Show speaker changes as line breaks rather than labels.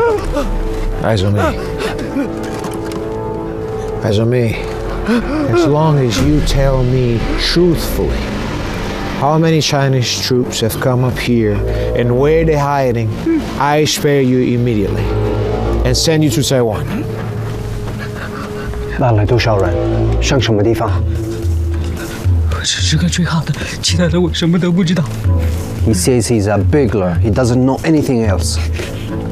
Eyes on me. Eyes on me. As long as you tell me truthfully how many Chinese troops have come up here and where they're hiding, I spare you immediately and send you to Taiwan.
拉来多少人？上什么地方？
我只是个追号的，其他的我什么都不知道。
He says he's a burglar. He doesn't know anything else.